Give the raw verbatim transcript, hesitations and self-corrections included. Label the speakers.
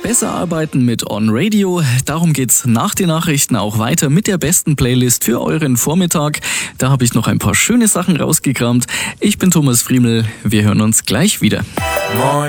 Speaker 1: Besser arbeiten mit On Radio. Darum geht's nach den Nachrichten auch weiter mit der besten Playlist für euren Vormittag. Da habe ich noch ein paar schöne Sachen rausgekramt. Ich bin Thomas Friemel. Wir hören uns gleich wieder.
Speaker 2: Moin.